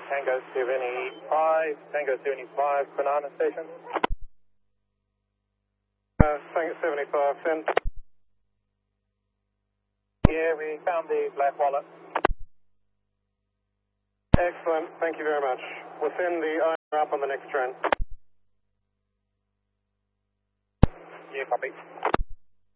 Tango 75, Tango 75, Banana Station. Tango 75, send. Yeah, we found the black wallet. Excellent, thank you very much. We'll send the owner up on the next train. Yeah, copy.